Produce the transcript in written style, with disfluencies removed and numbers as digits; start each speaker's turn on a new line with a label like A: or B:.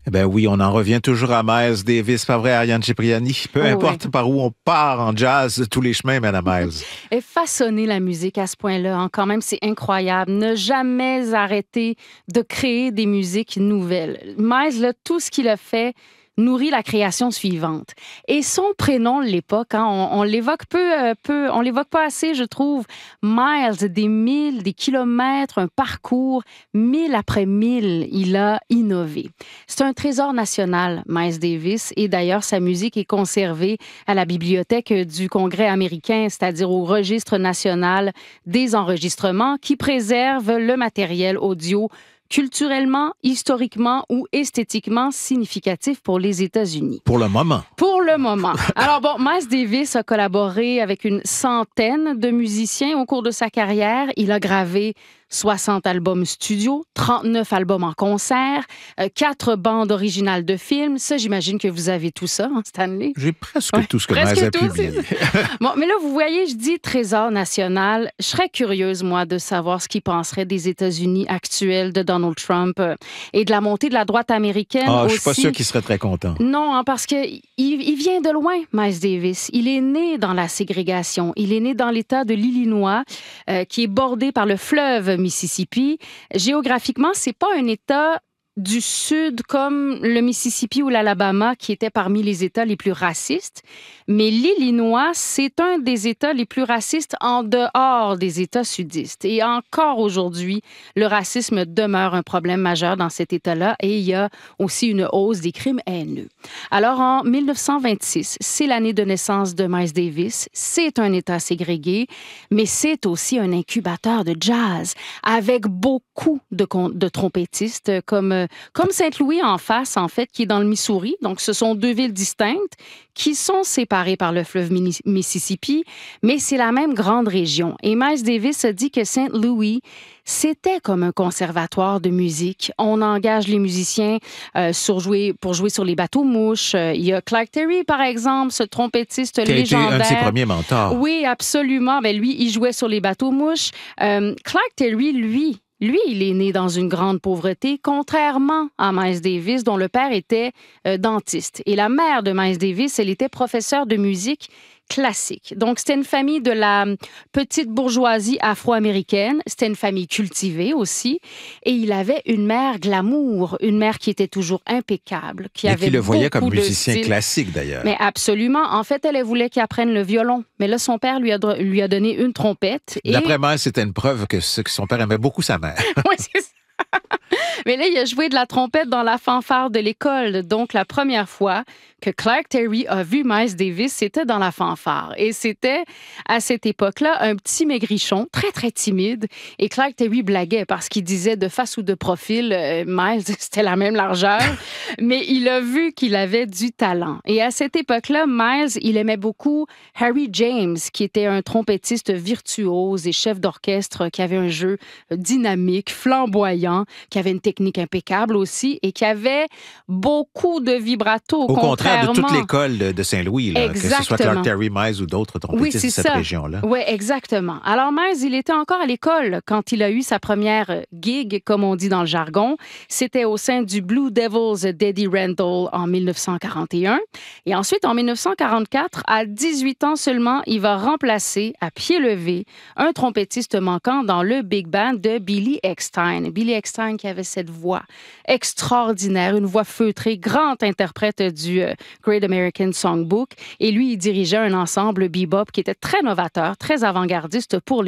A: Eh ben oui, on en revient toujours à Miles Davis, pas vrai, Ariane Cipriani? Peu importe par où on part en jazz, tous les chemins mènent à Miles.
B: Et façonner la musique à ce point-là, hein, quand même, c'est incroyable. Ne jamais arrêter de créer des musiques nouvelles. Miles, là, tout ce qu'il a fait nourrit la création suivante. Et son prénom de l'époque, hein, on l'évoque on l'évoque pas assez, je trouve. Miles, des milles, des kilomètres, un parcours, mille après mille, il a innové. C'est un trésor national, Miles Davis, et d'ailleurs, sa musique est conservée à la bibliothèque du Congrès américain, c'est-à-dire au registre national des enregistrements qui préserve le matériel audio culturellement, historiquement ou esthétiquement significatif pour les États-Unis.
A: Pour le moment.
B: Pour le moment. Alors bon, Miles Davis a collaboré avec une centaine de musiciens au cours de sa carrière. Il a gravé 60 albums studio, 39 albums en concert, 4 bandes originales de films. Ça, j'imagine que vous avez tout ça, hein, Stanley?
A: J'ai presque tout ce que Miles a publié.
B: Bon, mais là, vous voyez, je dis trésor national. Je serais curieuse, moi, de savoir ce qu'il penserait des États-Unis actuels, de Donald Trump et de la montée de la droite américaine aussi.
A: Je suis pas sûr qu'il serait très content.
B: Non, hein, parce qu'il vient de loin, Miles Davis. Il est né dans la ségrégation. Il est né dans l'État de l'Illinois, qui est bordé par le fleuve Mississippi. Géographiquement, c'est pas un État du Sud comme le Mississippi ou l'Alabama, qui étaient parmi les États les plus racistes. Mais l'Illinois, c'est un des États les plus racistes en dehors des États sudistes. Et encore aujourd'hui, le racisme demeure un problème majeur dans cet État-là et il y a aussi une hausse des crimes haineux. Alors, en 1926, c'est l'année de naissance de Miles Davis. C'est un État ségrégué, mais c'est aussi un incubateur de jazz avec beaucoup de trompettistes comme Saint-Louis en face, en fait, qui est dans le Missouri. Donc, ce sont deux villes distinctes qui sont séparées par le fleuve Mississippi, mais c'est la même grande région. Et Miles Davis a dit que Saint-Louis, c'était comme un conservatoire de musique. On engage les musiciens pour jouer sur les bateaux-mouches. Il y a Clark Terry, par exemple, ce trompettiste légendaire.
A: Qui a été un de ses premiers mentors.
B: Oui, absolument. Ben, lui, il jouait sur les bateaux-mouches. Clark Terry, lui, il est né dans une grande pauvreté, contrairement à Miles Davis, dont le père était dentiste. Et la mère de Miles Davis, elle était professeure de musique classique. Donc, c'était une famille de la petite bourgeoisie afro-américaine. C'était une famille cultivée aussi. Et il avait une mère glamour, une mère qui était toujours impeccable, qui
A: le voyait comme musicien classique, d'ailleurs.
B: Mais absolument. En fait, elle voulait qu'il apprenne le violon. Mais là, son père lui a donné une trompette.
A: D'après moi, c'était une preuve que son père aimait beaucoup sa mère.
B: Oui, c'est ça. Mais là, il a joué de la trompette dans la fanfare de l'école. Donc, la première fois que Clark Terry a vu Miles Davis, c'était dans la fanfare. Et c'était, à cette époque-là, un petit maigrichon, très, très timide. Et Clark Terry blaguait parce qu'il disait de face ou de profil, Miles, c'était la même largeur. Mais il a vu qu'il avait du talent. Et à cette époque-là, Miles, il aimait beaucoup Harry James, qui était un trompettiste virtuose et chef d'orchestre, qui avait un jeu dynamique, flamboyant, qui avait une technique impeccable aussi et qui avait beaucoup de vibrato.
A: Au contraire de toute l'école de Saint-Louis, là, que ce soit Clark Terry, Miles ou d'autres trompettistes de cette région-là.
B: Oui, exactement. Alors, Miles, il était encore à l'école quand il a eu sa première gig, comme on dit dans le jargon. C'était au sein du Blue Devils d'Eddie Randall en 1941. Et ensuite, en 1944, à 18 ans seulement, il va remplacer à pied levé un trompettiste manquant dans le big band de Billy Eckstine. Billy Eckstine qui avait cette voix extraordinaire, une voix feutrée, grand interprète du Great American Songbook. Et lui, il dirigeait un ensemble bebop qui était très novateur, très avant-gardiste pour